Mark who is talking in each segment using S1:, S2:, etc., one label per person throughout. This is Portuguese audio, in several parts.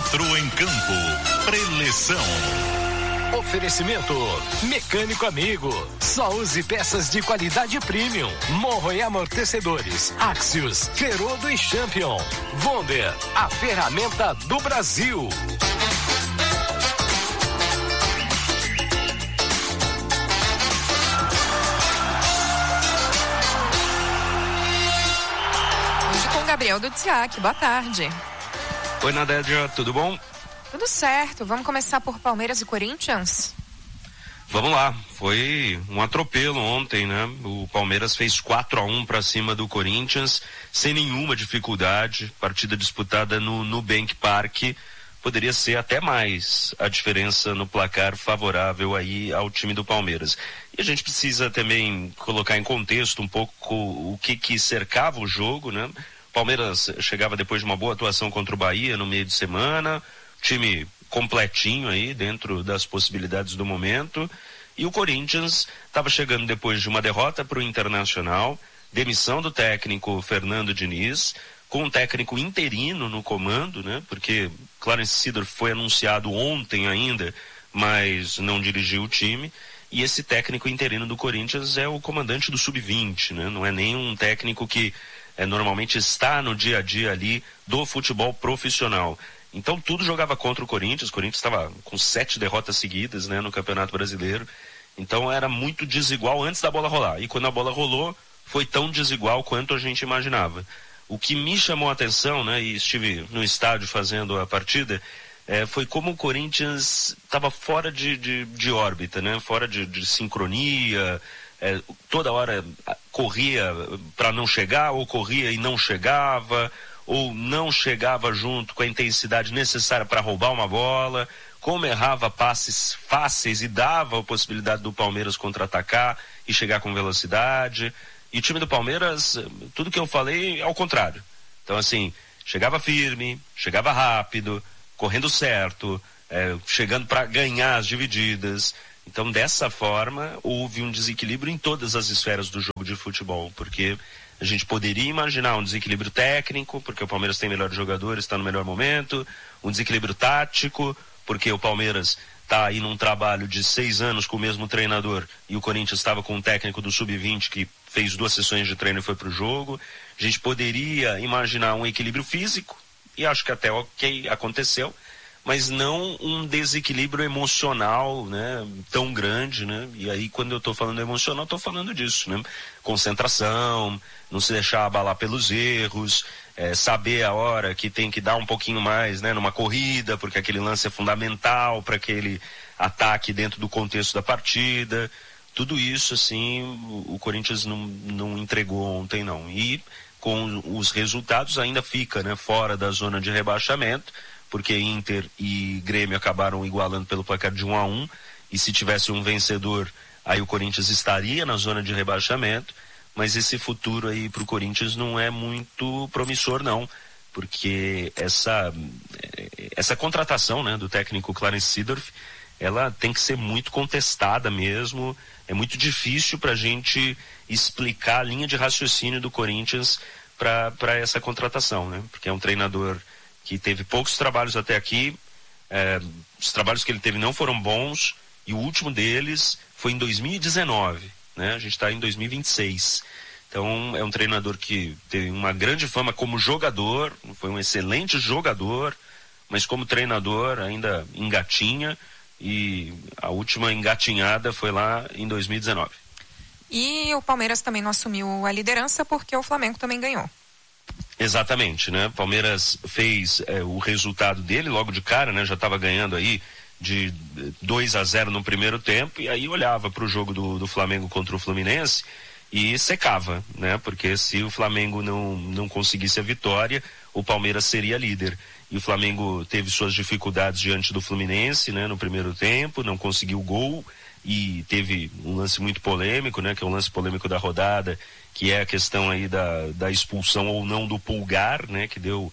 S1: Entrou em campo. Preleção.
S2: Oferecimento Mecânico Amigo. Só use peças de qualidade premium. Morro e amortecedores. Axios, Ferodo e Champion. Wonder, a ferramenta do Brasil.
S3: Hoje com Gabriel do Tiac. Boa tarde.
S4: Oi, Nadédia, tudo bom?
S3: Tudo certo. Vamos começar por Palmeiras e Corinthians?
S4: Vamos lá. Foi um atropelo ontem, né? O Palmeiras fez 4-1 para cima do Corinthians, sem nenhuma dificuldade. Partida disputada no Nubank Park. Poderia ser até mais a diferença no placar favorável aí ao time do Palmeiras. E a gente precisa também colocar em contexto um pouco o que cercava o jogo, né? O Palmeiras chegava depois de uma boa atuação contra o Bahia no meio de semana. Time completinho aí dentro das possibilidades do momento, e o Corinthians estava chegando depois de uma derrota para o Internacional, demissão do técnico Fernando Diniz, com um técnico interino no comando, né? Porque Clarence Seedorf foi anunciado ontem ainda, mas não dirigiu o time, e esse técnico interino do Corinthians é o comandante do Sub-20, né? Não é nem um técnico que normalmente está no dia a dia ali do futebol profissional. Então tudo jogava contra o Corinthians estava com 7 derrotas seguidas, né, no Campeonato Brasileiro. Então era muito desigual antes da bola rolar. E quando a bola rolou, foi tão desigual quanto a gente imaginava. O que me chamou a atenção, né, e estive no estádio fazendo a partida, foi como o Corinthians estava fora de órbita, né, fora de sincronia. Toda hora corria para não chegar, ou corria e não chegava, ou não chegava junto com a intensidade necessária para roubar uma bola, como errava passes fáceis e dava a possibilidade do Palmeiras contra-atacar e chegar com velocidade. E o time do Palmeiras, tudo que eu falei, ao contrário. Então, assim, chegava firme, chegava rápido, correndo certo, chegando para ganhar as divididas. Então, dessa forma, houve um desequilíbrio em todas as esferas do jogo de futebol, porque a gente poderia imaginar um desequilíbrio técnico, porque o Palmeiras tem melhores jogadores, está no melhor momento, um desequilíbrio tático, porque o Palmeiras está aí num trabalho de 6 anos com o mesmo treinador, e o Corinthians estava com um técnico do Sub-20 que fez 2 sessões de treino e foi para o jogo. A gente poderia imaginar um equilíbrio físico, e acho que até aconteceu, mas não um desequilíbrio emocional, né, tão grande, né? E aí, quando eu estou falando emocional, estou falando disso, né? Concentração, não se deixar abalar pelos erros, saber a hora que tem que dar um pouquinho mais, né, numa corrida, porque aquele lance é fundamental para aquele ataque dentro do contexto da partida. Tudo isso, assim, o Corinthians não entregou ontem, não. E com os resultados ainda fica, né, fora da zona de rebaixamento, porque Inter e Grêmio acabaram igualando pelo placar de 1-1, e se tivesse um vencedor, aí o Corinthians estaria na zona de rebaixamento, mas esse futuro aí para o Corinthians não é muito promissor, não, porque essa contratação, né, do técnico Clarence Seedorf, ela tem que ser muito contestada mesmo. É muito difícil para a gente explicar a linha de raciocínio do Corinthians para essa contratação, né, porque é um treinador que teve poucos trabalhos até aqui, os trabalhos que ele teve não foram bons, e o último deles foi em 2019, né? A gente está em 2026. Então é um treinador que teve uma grande fama como jogador, foi um excelente jogador, mas como treinador ainda engatinha, e a última engatinhada foi lá em 2019.
S3: E o Palmeiras também não assumiu a liderança porque o Flamengo também ganhou.
S4: Exatamente, né? Palmeiras fez o resultado dele logo de cara, né? Já estava ganhando aí de 2-0 no primeiro tempo, e aí olhava para o jogo do Flamengo contra o Fluminense e secava, né? Porque se o Flamengo não conseguisse a vitória, o Palmeiras seria líder. E o Flamengo teve suas dificuldades diante do Fluminense, né? No primeiro tempo, não conseguiu gol, e teve um lance muito polêmico, né? Que é o lance polêmico da rodada, que é a questão aí da expulsão ou não do Pulgar, né? Que deu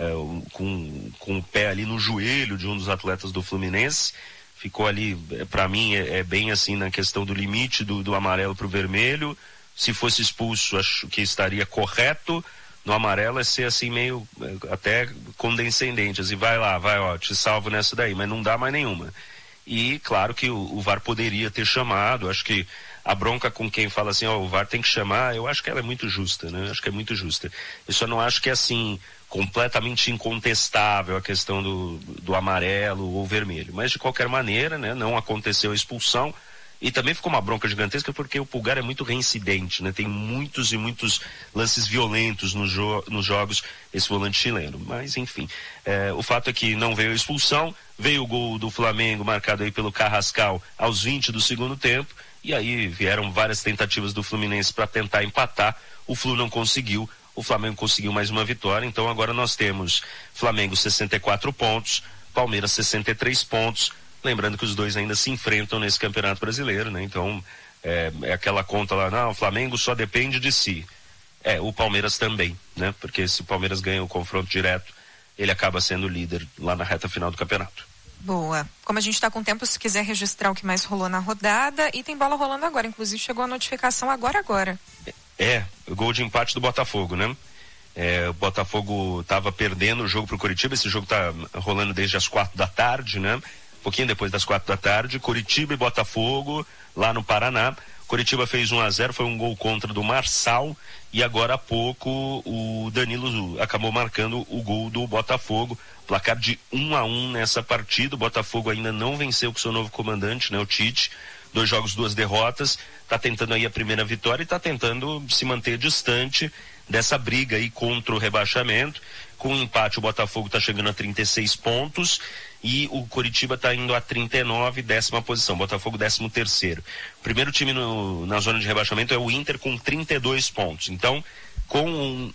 S4: com o pé ali no joelho de um dos atletas do Fluminense. Ficou ali, para mim, bem assim na questão do limite do amarelo para o vermelho. Se fosse expulso, acho que estaria correto, no amarelo é ser assim meio até condescendente, assim, vai lá, te salvo nessa daí, mas não dá mais nenhuma. E claro que o VAR poderia ter chamado, acho que a bronca com quem fala assim, o VAR tem que chamar, eu acho que ela é muito justa, né? Acho que é muito justa. Eu só não acho que é assim, completamente incontestável a questão do amarelo ou vermelho. Mas de qualquer maneira, né? Não aconteceu a expulsão. E também ficou uma bronca gigantesca porque o Pulgar é muito reincidente, né? Tem muitos e muitos lances violentos nos jogos, esse volante chileno. Mas, enfim, o fato é que não veio a expulsão, veio o gol do Flamengo marcado aí pelo Carrascal aos 20 do segundo tempo, e aí vieram várias tentativas do Fluminense para tentar empatar, o Flu não conseguiu, o Flamengo conseguiu mais uma vitória, então agora nós temos Flamengo 64 pontos, Palmeiras 63 pontos, lembrando que os dois ainda se enfrentam nesse Campeonato Brasileiro, né? Então, é aquela conta lá, não, o Flamengo só depende de si. O Palmeiras também, né? Porque se o Palmeiras ganha o confronto direto, ele acaba sendo líder lá na reta final do campeonato.
S3: Boa. Como a gente está com tempo, se quiser registrar o que mais rolou na rodada, e tem bola rolando agora, inclusive chegou a notificação agora.
S4: O gol de empate do Botafogo, né? O Botafogo estava perdendo o jogo pro Coritiba, esse jogo tá rolando desde as 4 da tarde, né? Pouquinho depois das 4 da tarde, Coritiba e Botafogo, lá no Paraná. Coritiba fez 1-0, foi um gol contra do Marçal, e agora há pouco o Danilo acabou marcando o gol do Botafogo, placar de 1-1 nessa partida. O Botafogo ainda não venceu com seu novo comandante, né, o Tite, 2 jogos, 2 derrotas, está tentando aí a primeira vitória e está tentando se manter distante dessa briga aí contra o rebaixamento. Com o empate, o Botafogo está chegando a 36 pontos e o Coritiba está indo a 39, 10ª posição, Botafogo 13º. O primeiro time na zona de rebaixamento é o Inter com 32 pontos. Então, com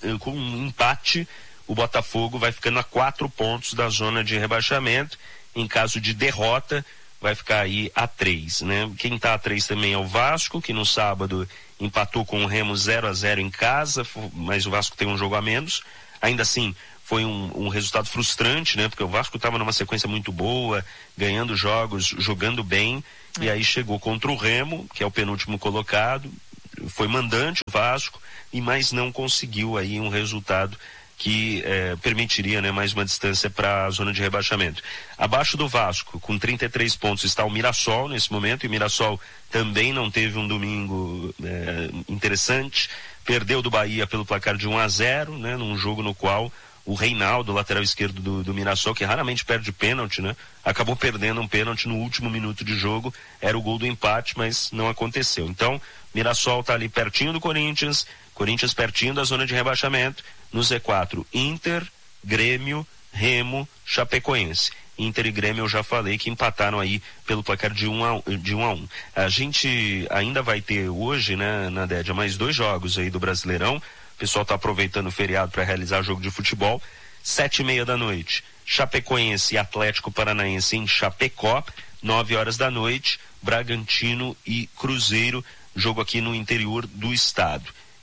S4: um empate, o Botafogo vai ficando a 4 pontos da zona de rebaixamento. Em caso de derrota, vai ficar aí a 3, né? Quem está a 3 também é o Vasco, que no sábado empatou com o Remo 0-0 em casa, mas o Vasco tem um jogo a menos. Ainda assim, foi um resultado frustrante, né? Porque o Vasco estava numa sequência muito boa, ganhando jogos, jogando bem, e aí chegou contra o Remo, que é o penúltimo colocado, foi mandante o Vasco, mas não conseguiu aí um resultado que permitiria, né, mais uma distância para a zona de rebaixamento. Abaixo do Vasco, com 33 pontos, está o Mirassol nesse momento, e o Mirassol também não teve um domingo interessante, perdeu do Bahia pelo placar de 1-0, né, num jogo no qual o Reinaldo, lateral esquerdo do Mirassol, que raramente perde pênalti, né, acabou perdendo um pênalti no último minuto de jogo, era o gol do empate, mas não aconteceu. Então, Mirassol está ali pertinho do Corinthians pertinho da zona de rebaixamento. No Z4, Inter, Grêmio, Remo, Chapecoense. Inter e Grêmio eu já falei que empataram aí pelo placar de 1-1. A gente ainda vai ter hoje, né, na Dédia, mais 2 jogos aí do Brasileirão. O pessoal está aproveitando o feriado para realizar jogo de futebol. 7h30 da noite, Chapecoense e Atlético Paranaense em Chapecó. 9 horas da noite, Bragantino e Cruzeiro, jogo aqui no interior do estado.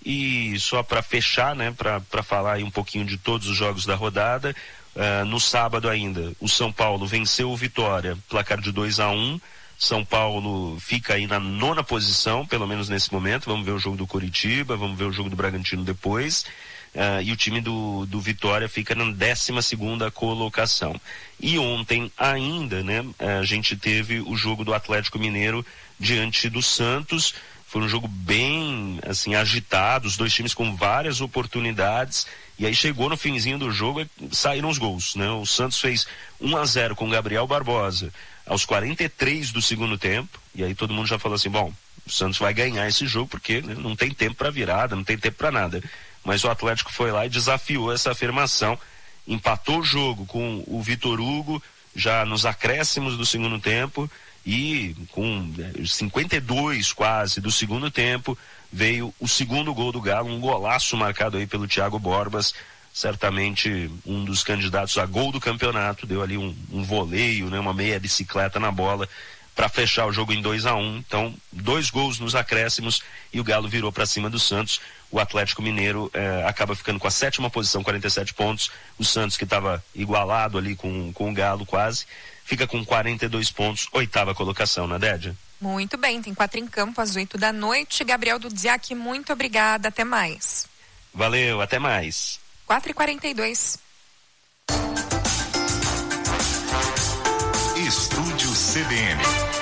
S4: E só para fechar, né, para falar aí um pouquinho de todos os jogos da rodada, no sábado ainda, o São Paulo venceu o Vitória, placar de 2-1. São Paulo fica aí na 9ª posição, pelo menos nesse momento. Vamos ver o jogo do Coritiba, vamos ver o jogo do Bragantino depois. E o time do Vitória fica na 12ª colocação. E ontem ainda, né, a gente teve o jogo do Atlético Mineiro diante do Santos. Foi um jogo bem, assim, agitado, os dois times com várias oportunidades, e aí chegou no finzinho do jogo e saíram os gols, né? O Santos fez 1-0 com Gabriel Barbosa aos 43 do segundo tempo, e aí todo mundo já falou assim, bom, o Santos vai ganhar esse jogo porque, né, não tem tempo para virada, não tem tempo para nada. Mas o Atlético foi lá e desafiou essa afirmação, empatou o jogo com o Vitor Hugo já nos acréscimos do segundo tempo, e com 52 quase do segundo tempo veio o segundo gol do Galo, um golaço marcado aí pelo Thiago Borbas, certamente um dos candidatos a gol do campeonato. Deu ali um voleio, né, uma meia bicicleta na bola para fechar o jogo em 2-1. Então 2 gols nos acréscimos e o Galo virou para cima do Santos. O Atlético Mineiro acaba ficando com a 7ª posição, 47 pontos. O Santos, que estava igualado ali com o Galo quase, fica com 42 pontos, 8ª colocação, na Dédia.
S3: Muito bem, tem 4 em campo às 8 da noite. Gabriel Dudziak, muito obrigada, até mais.
S4: Valeu, até mais.
S3: 4h42.
S1: Estúdio CBN.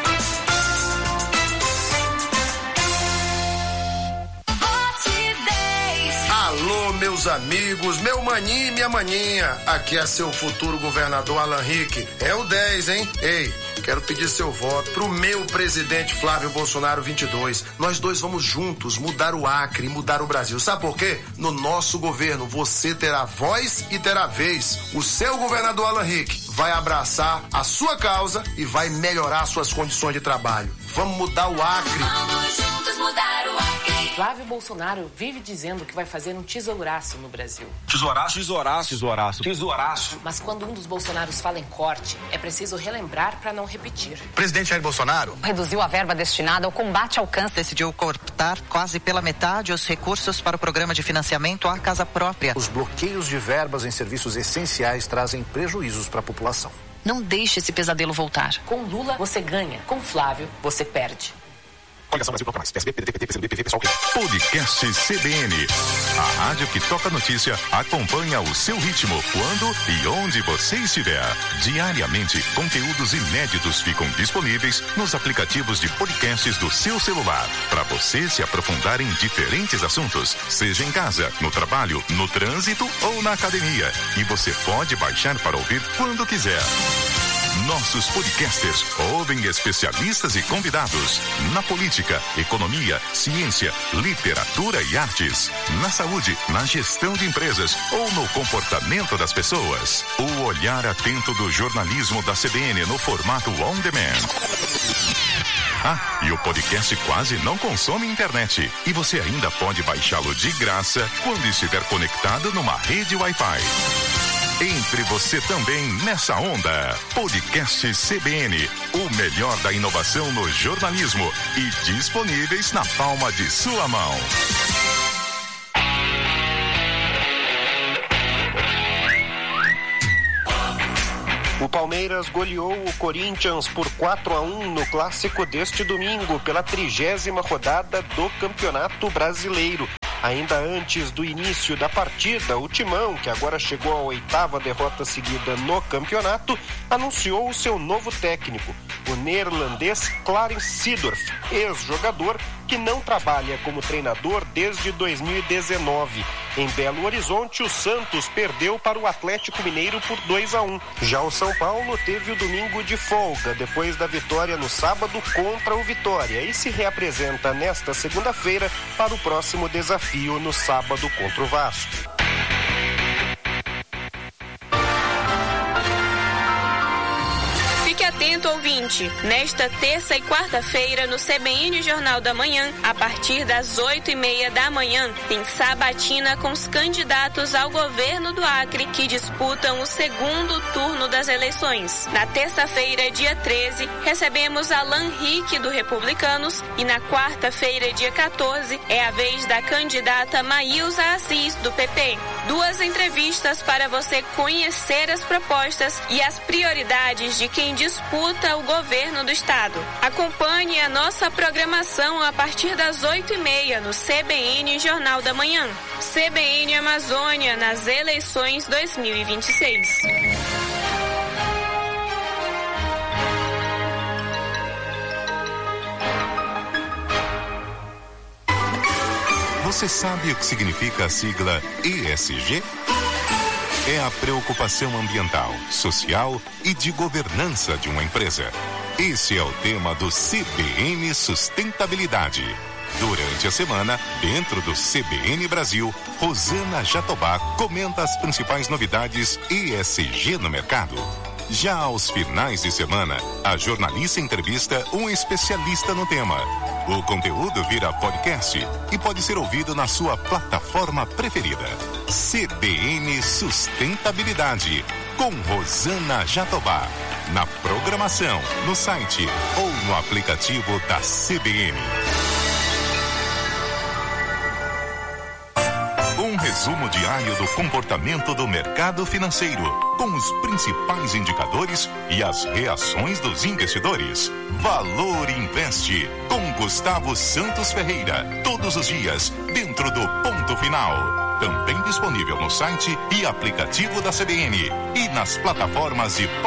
S5: Alô, meus amigos, meu maninho e minha maninha. Aqui é seu futuro governador Alan Rick. É o 10, hein? Ei, quero pedir seu voto pro meu presidente Flávio Bolsonaro 22. Nós dois vamos juntos mudar o Acre e mudar o Brasil. Sabe por quê? No nosso governo você terá voz e terá vez. O seu governador Alan Rick vai abraçar a sua causa e vai melhorar suas condições de trabalho. Vamos mudar o Acre.
S6: Vamos juntos mudar o Acre.
S7: Flávio Bolsonaro vive dizendo que vai fazer um tesouraço no Brasil.
S8: Tesouraço, tesouraço, tesouraço, tesouraço.
S7: Mas quando um dos Bolsonaros fala em corte, é preciso relembrar para não repetir.
S5: O presidente Jair Bolsonaro
S9: reduziu a verba destinada ao combate ao câncer. Decidiu cortar quase pela metade os recursos para o programa de financiamento à casa própria.
S10: Os bloqueios de verbas em serviços essenciais trazem prejuízos para a população.
S9: Não deixe esse pesadelo voltar.
S7: Com Lula, você ganha. Com Flávio, você perde.
S10: Brasil Proclamais, PSB, PDT, PCdoB, PSOL.
S1: Podcast CBN. A rádio que toca notícia acompanha o seu ritmo, quando e onde você estiver. Diariamente, conteúdos inéditos ficam disponíveis nos aplicativos de podcasts do seu celular, para você se aprofundar em diferentes assuntos, seja em casa, no trabalho, no trânsito ou na academia. E você pode baixar para ouvir quando quiser. Nossos podcasters ouvem especialistas e convidados na política, economia, ciência, literatura e artes, na saúde, na gestão de empresas ou no comportamento das pessoas. O olhar atento do jornalismo da CBN no formato on demand. Ah, e o podcast quase não consome internet. E você ainda pode baixá-lo de graça quando estiver conectado numa rede Wi-Fi. Entre você também nessa onda. Podcast CBN, o melhor da inovação no jornalismo e disponíveis na palma de sua mão.
S11: O Palmeiras goleou o Corinthians por 4-1 no clássico deste domingo, pela 30ª rodada do Campeonato Brasileiro. Ainda antes do início da partida, o Timão, que agora chegou à 8ª derrota seguida no campeonato, anunciou o seu novo técnico, o neerlandês Clarence Seedorf, ex-jogador que não trabalha como treinador desde 2019. Em Belo Horizonte, o Santos perdeu para o Atlético Mineiro por 2-1. Já o São Paulo teve o domingo de folga, depois da vitória no sábado contra o Vitória, e se reapresenta nesta segunda-feira para o próximo desafio no sábado contra o Vasco.
S12: Fique atento, ouvinte. Nesta terça e quarta-feira, no CBN Jornal da Manhã, a partir das 8h30 da manhã, tem sabatina com os candidatos ao governo do Acre que disputam o segundo turno das eleições. Na terça-feira, dia 13, recebemos Alan Rick, do Republicanos, e na quarta-feira, dia 14, é a vez da candidata Maílza Assis, do PP. 2 entrevistas para você conhecer as propostas e as prioridades de quem disputa o governo do estado. Acompanhe a nossa programação a partir das 8h30 no CBN Jornal da Manhã. CBN Amazônia nas eleições 2026.
S1: Você sabe o que significa a sigla ESG? É a preocupação ambiental, social e de governança de uma empresa. Esse é o tema do CBN Sustentabilidade. Durante a semana, dentro do CBN Brasil, Rosana Jatobá comenta as principais novidades ESG no mercado. Já aos finais de semana, a jornalista entrevista um especialista no tema. O conteúdo vira podcast e pode ser ouvido na sua plataforma preferida. CBN Sustentabilidade, com Rosana Jatobá. Na programação, no site ou no aplicativo da CBN. Um resumo diário do comportamento do mercado financeiro, com os principais indicadores e as reações dos investidores. Valor Investe, com Gustavo Santos Ferreira, todos os dias, dentro do Ponto Final. também disponível no site e aplicativo da CBN e nas plataformas de